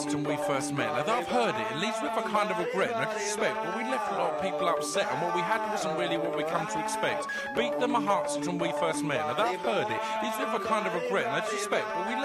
when we first met. Now that I've heard it leaves with a kind of regret and a suspect, but we left a lot of people upset, and what we had wasn't really what we come to expect. Beat them a heart when we first met. Now that I've heard it leaves with a kind of regret and a suspect, but we